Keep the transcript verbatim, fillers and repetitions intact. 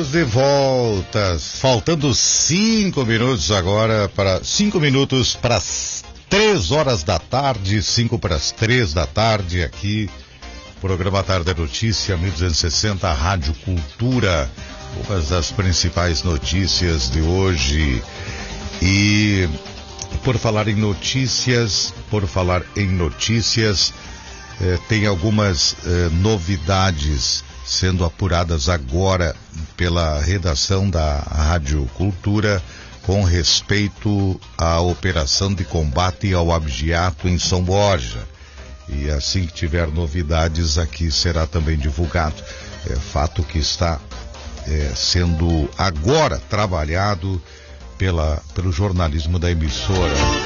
Estamos de volta, faltando cinco minutos agora para cinco minutos para as três horas da tarde, cinco para as três da tarde aqui, programa Tarde é Notícia, mil duzentos e sessenta, Rádio Cultura, algumas das principais notícias de hoje. E por falar em notícias, por falar em notícias, eh, tem algumas eh, novidades sendo apuradas agora pela redação da Rádio Cultura com respeito à operação de combate ao abigeato em São Borja. E assim que tiver novidades aqui será também divulgado. É fato que está é, sendo agora trabalhado pela, pelo jornalismo da emissora.